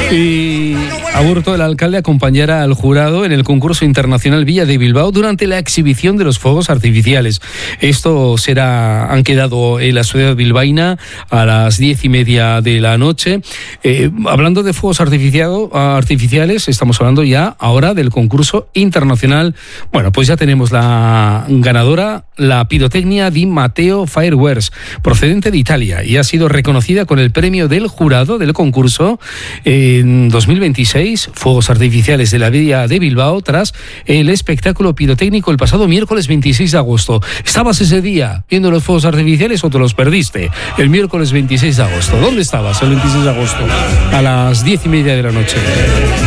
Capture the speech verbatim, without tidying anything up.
Y Aburto, el alcalde, acompañará al jurado en el concurso internacional Villa de Bilbao durante la exhibición de los fuegos artificiales. Esto será, han quedado en la ciudad bilbaína a las diez y media de la noche. Eh, hablando de fuegos artificiales, estamos hablando ya ahora del concurso internacional. Bueno, pues ya tenemos la ganadora, la pirotecnia Di Matteo Fireworks, procedente de Italia, y ha sido reconocida con el premio del jurado del concurso en dos mil veintiséis, Fuegos Artificiales de la Villa de Bilbao, tras el espectáculo pirotécnico el pasado miércoles veintiséis de agosto. ¿Estabas ese día viendo los fuegos artificiales o te los perdiste? El miércoles veintiséis de agosto. ¿Dónde estabas el veintiséis de agosto? A las diez y media de la noche.